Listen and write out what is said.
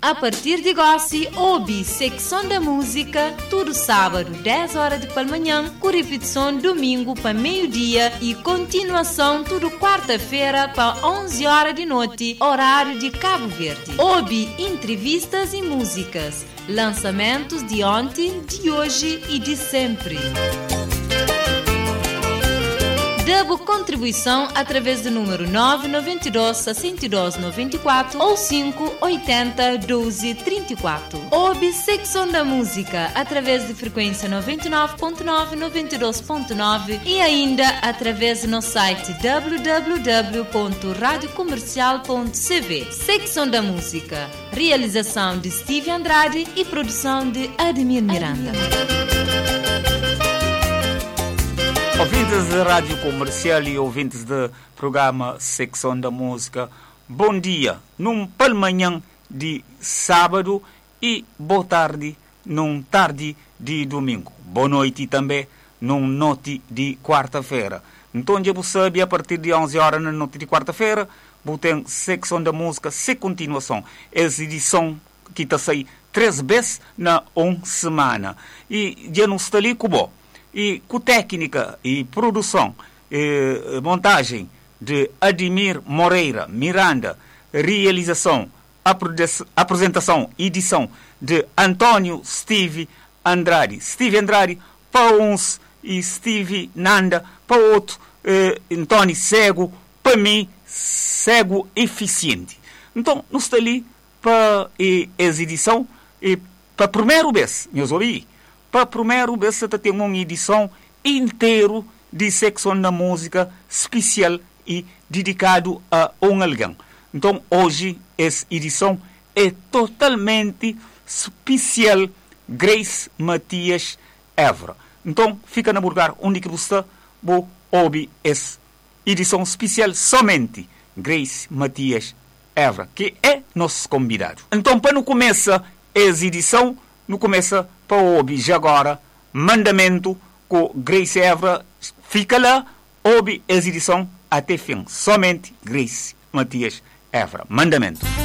A partir de Gossi, ouve Secção da Música, todo sábado, 10 horas de manhã, com repetição domingo para meio-dia e continuação todo quarta-feira para 11 horas de noite, horário de Cabo Verde. Ouve entrevistas e músicas, lançamentos de ontem, de hoje e de sempre. Debo contribuição através do número 992 62 94 ou 580 12 34. Ouve Secção da Música através de frequência 99.9, 92.9 e ainda através do nosso site www.radiocomercial.cv. Secção da Música. Realização de Steve Andrade e produção de Ademir Miranda. Ouvintes da Rádio Comercial e ouvintes do programa Secção da Música, bom dia, num manhã de sábado e boa tarde, num tarde de domingo. Boa noite também, num noite de quarta-feira. Então, já você sabe, a partir de 11 horas na noite de quarta-feira, tem Secção da Música, sem continuação. Essa edição que está saindo 3 vezes na uma semana. E já não está ali como e com técnica e produção e montagem de Ademir Moreira Miranda, realização, apresentação, edição de Antônio Steve Andrade para uns e Steve Nanda para outro, Antônio cego, para mim cego eficiente. Então nós estamos ali para essa edição e para a primeira vez, meus ouvintes, para a primeira vez você tem uma edição inteira de Secção da Música especial e dedicado a um alguém. Então, hoje, essa edição é totalmente especial Grace Matias Évora. Então, fica no lugar onde que você ouve essa edição especial somente Grace Matias Évora, que é nosso convidado. Então, para não começar essa edição, não começa para ouvir já agora Mandamento com Grace Évora. Fica lá, ouve essa edição até fim. Somente Grace Matias Évora. Mandamento.